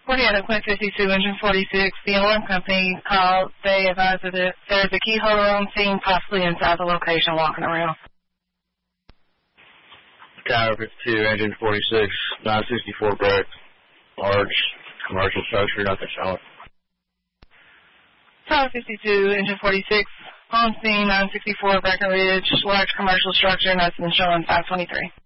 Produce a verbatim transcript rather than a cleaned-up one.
forty-eight at point fifty-two, engine forty-six. The alarm company called. They advised that there's a key holder on scene, possibly inside the location, walking around. Tower fifty-two, engine forty-six, nine sixty-four Breck, large commercial structure, nothing showing. Tower fifty-two, engine forty-six, on scene, nine sixty-four Breckenridge, large commercial structure, nothing showing, five twenty-three.